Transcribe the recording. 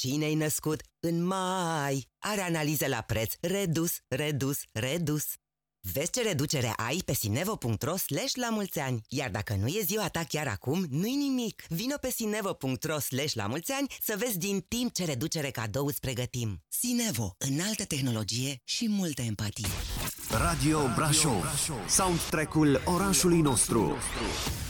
Cine-i născut în mai are analize la preț redus, redus, redus. Vezi ce reducere ai pe sinevo.ro/la-mulți-ani. Iar dacă nu e ziua ta chiar acum, nu-i nimic. Vino pe sinevo.ro/la-mulți-ani să vezi din timp ce reducere cadou îți pregătim. Sinevo, înaltă tehnologie și multă empatie. Radio Brașov, soundtrack-ul orașului nostru.